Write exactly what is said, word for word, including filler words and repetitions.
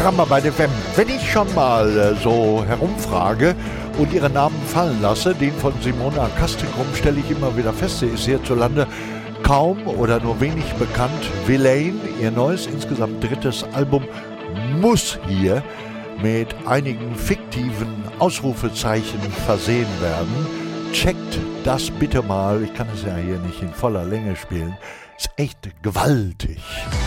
Krammer bei der F M. Wenn ich schon mal äh, so herumfrage und ihren Namen fallen lasse, den von Simona Castricum, stelle ich immer wieder fest, sie ist hierzulande kaum oder nur wenig bekannt. Villain, ihr neues, insgesamt drittes Album, muss hier mit einigen fiktiven Ausrufezeichen versehen werden. Checkt das bitte mal. Ich kann es ja hier nicht in voller Länge spielen. Ist echt gewaltig.